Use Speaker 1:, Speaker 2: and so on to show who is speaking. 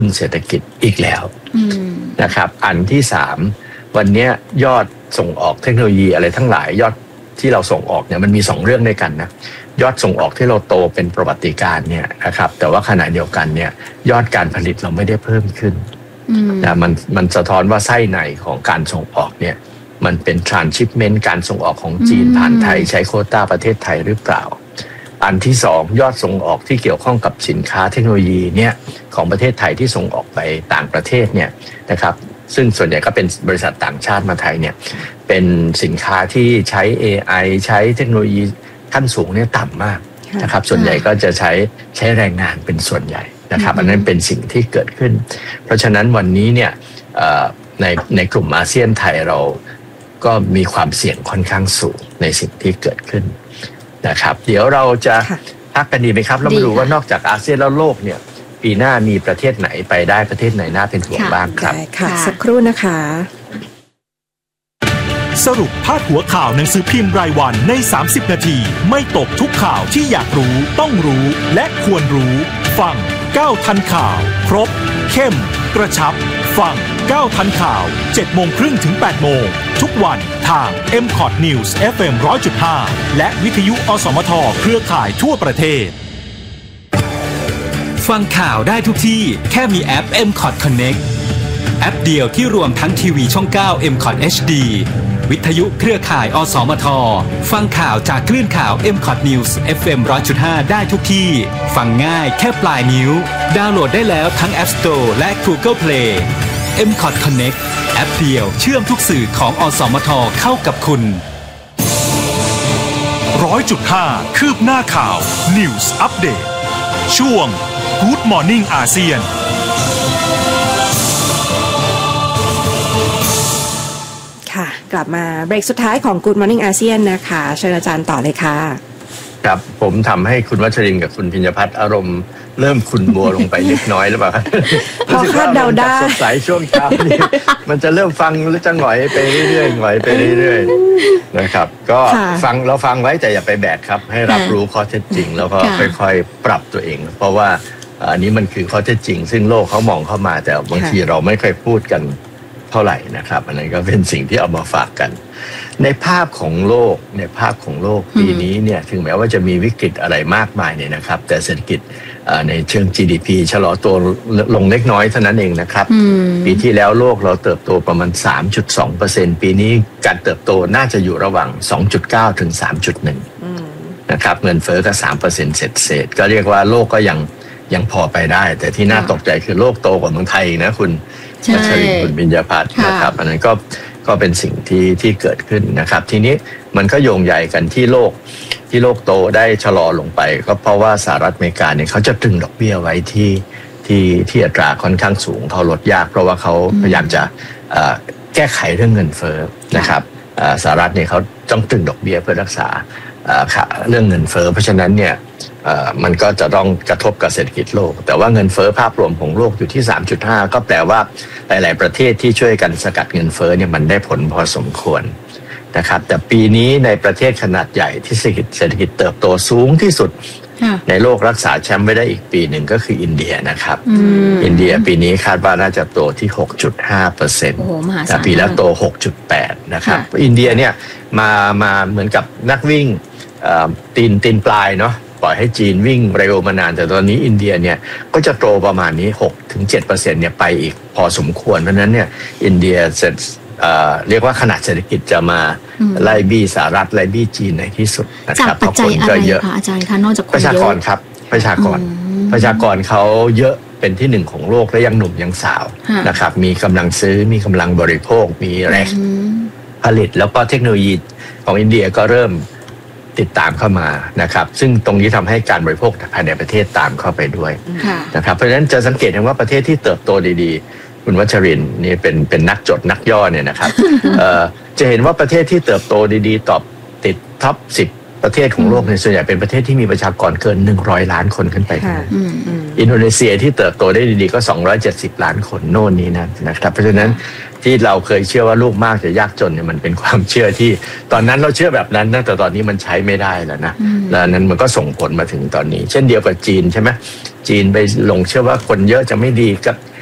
Speaker 1: เศรษฐกิจอีกแล้วนะครับอันที่3วันนี้ยอดส่งออกเทคโนโลยีอะไรทั้งหลายยอดที่เราส่งออกเนี่ยมันมี2เรื่องด้วยกันนะยอดส่งออกที่เราโตเป็นประวัติการณ์เนี่ยนะครับแต่ว่าขณะเดียวกันเนี่ยยอดการผลิตเราไม่ได้เพิ่มขึ้นนะมันสะท้อนว่าไส้ในของการส่งออกเนี่ยมันเป็น transshipment การส่งออกของจีนผ่านไทยใช้โควต้าประเทศไทยหรือเปล่าอันที่2ยอดส่งออกที่เกี่ยวข้องกับสินค้าเทคโนโลยีเนี่ยของประเทศไทยที่ส่งออกไปต่างประเทศเนี่ยนะครับซึ่งส่วนใหญ่ก็เป็นบริษัทต่างชาติมาไทยเนี่ยเป็นสินค้าที่ใช้ AI ใช้เทคโนโลยีขั้นสูงเนี่ยต่ำมากนะครับส่วนใหญ่ก็จะใช้แรงงานเป็นส่วนใหญ่นะครับอันนั้นเป็นสิ่งที่เกิดขึ้นเพราะฉะนั้นวันนี้เนี่ยในกลุ่มอาเซียนไทยเราก็มีความเสี่ยงค่อนข้างสูงในสิ่งที่เกิดขึ้นนะครับเดี๋ยวเราจะพักกันดีไหมครับแล้วมาดูว่านอกจากอาเซียนแล้วโลกเนี่ยปีหน้ามีประเทศไหนไปได้ประเทศไหนน่าเป็นห่วงบ้างครับ
Speaker 2: ค่ะสักครู่นะคะ
Speaker 3: สรุปพาดหัวข่าวหนังสือพิมพ์รายวันใน30นาทีไม่ตกทุกข่าวที่อยากรู้ต้องรู้และควรรู้ฟัง9ทันข่าวครบเข้มกระชับฟัง9ทันข่าว 7:30 ถึง 8:00 นทุกวันทาง MCOT News FM 100.5 และวิทยุอสมทเครือข่ายทั่วประเทศ
Speaker 4: ฟังข่าวได้ทุกที่แค่มีแอป MCOT Connect แอปเดียวที่รวมทั้งทีวีช่อง 9 MCOT HD วิทยุเครือข่ายอสมทฟังข่าวจากคลื่นข่าว MCOT News FM 100.5 ได้ทุกที่ฟังง่ายแค่ปลายนิ้วดาวน์โหลดได้แล้วทั้ง App Store และ Google Play MCOT Connect แอปเดียวเชื่อมทุกสื่อของอสมทเข้ากับคุณ
Speaker 3: 100.5 คืบหน้าข่าว News Update ช่วง Good Morning อาเซียน
Speaker 2: ค่ะกลับมาเบรกสุดท้ายของ Good Morning อาเซียนนะคะเชิญอาจารย์ต่อเลยค่ะ
Speaker 1: ครับผมทำให้คุณวัชรินทร์กับคุณพิญญพัฒน์อารมณ์เริ่มขุ่นมัวลงไปเล็กน้อยหรือเปล่า
Speaker 2: พอคาดเดาได้
Speaker 1: สดใสช่วงเช้านี่มันจะเริ่มฟังแล้วจะหงอยไปเรื่อยๆหงอยไปเรื่อยๆนะครับก็เราฟังไว้แต่อย่าไปแบกครับให้รับรู้ข้อเท็จจริงแล้วก็ค่อยๆปรับตัวเองเพราะว่าอันนี้มันคือข้อเท็จจริงซึ่งโลกเขามองเข้ามาแต่บางทีเราไม่ค่อยพูดกันเท่าไหร่นะครับอันนั้นก็เป็นสิ่งที่เอามาฝากกันในภาพของโลกปีนี้เนี่ยถึงแม้ว่าจะมีวิกฤตอะไรมากมายเนี่ยนะครับแต่เศรษฐกิจในเชิง GDP ชะลอตัวลงเล็กน้อยเท่านั้นเองนะครับปีที่แล้วโลกเราเติบโตประมาณ 3.2% ปีนี้การเติบโตน่าจะอยู่ระหว่าง 2.9 ถึง 3.1 นะครับเงินเฟ้อก็ 3% เศษก็เรียกว่าโลกก็ยังพอไปได้แต่ที่น่าตกใจคือโลกโตกว่าเมืองไทยนะคุณวัชรินทร์คุณปิญญพัฒน์นะครับอันนั้นก็เป็นสิ่งที่เกิดขึ้นนะครับทีนี้มันก็โยงใหญ่กันที่โลกโตได้ชะลอลงไปก็เพราะว่าสหรัฐอเมริกาเนี่ยเขาจะตรึงดอกเบี้ยไว้ที่อัตราค่อนข้างสูงเขาลดยากเพราะว่าเขาพยายามจะแก้ไขเรื่องเงินเฟ้อนะครับสหรัฐเนี่ยเขาต้องตรึงดอกเบี้ยเพื่อรักษาเรื่องเงินเฟ้อเพราะฉะนั้นเนี่ยมันก็จะต้องกระทบกับเศรษฐกิจโลกแต่ว่าเงินเฟ้อภาพรวมของโลกอยู่ที่ 3.5 ก็แปลว่าหลายๆประเทศที่ช่วยกันสกัดเงินเฟ้อเนี่ยมันได้ผลพอสมควรนะครับแต่ปีนี้ในประเทศขนาดใหญ่ที่เศรษฐกิจเติบโตสูงที่สุดในโลกรักษาแชมป์ไว้ได้อีกปีหนึ่งก็คืออินเดียนะครับอินเดียปีนี้คาดว่าน่าจะโตที่ 6.5% แต่ปีแล้วโต 6.8 นะครับอินเดียเนี่ยมาเหมือนกับนักวิ่งตีนปลายเนาะปล่อยให้จีนวิ่งเร็วมานานแต่ตอนนี้อินเดียเนี่ยก็จะโตประมาณนี้ 6-7% เนี่ยไปอีกพอสมควรเพราะนั้นเนี่ยอินเดียเรียกว่าขนาดเศรษฐกิจจะมาไล่บี้สหรัฐไล่บี้จีนในที่สุดนะครับ
Speaker 5: จากปัจจัยอะไรคะอาจารย์คะนอกจาก
Speaker 1: ประชากรครับประชากรเขาเยอะเป็นที่หนึ่งของโลกและยังหนุ่มยังสาวนะครับมีกำลังซื้อมีกำลังบริโภคมีแรงผลิตแล้วก็เทคโนโลยีของอินเดียก็เริ่มติดตามเข้ามานะครับซึ่งตรงนี้ทำให้การบริโภคภายในประเทศตามเข้าไปด้วยนะครับเพราะฉะนั้นจะสังเกตเห็นว่าประเทศที่เติบโตดีๆคุณวัชรินทร์นี่เป็นนักจดนักย่อเนี่ยนะครับจะเห็นว่าประเทศที่เติบโตดีๆติดท็อป10 ประเทศของโลกในส่วนใหญ่เป็นประเทศที่มีประชากรเกิน100 ล้านคนขึ้นไปอินโดนีเซียที่เติบโตได้ดีๆก็270 ล้านคนโน่นนี้นะครับเพราะฉะนั้นที่เราเคยเชื่อว่าลูกมากจะยากจนเนี่ยมันเป็นความเชื่อที่ตอนนั้นเราเชื่อแบบนั้นนะแต่ตอนนี้มันใช้ไม่ได้แล้วนะแล้วนั้นมันก็ส่งผลมาถึงตอนนี้เช่นเดียวกับจีนใช่ไหมจีนไปหลงเชื่อว่าคนเยอะจะไม่ดีกับ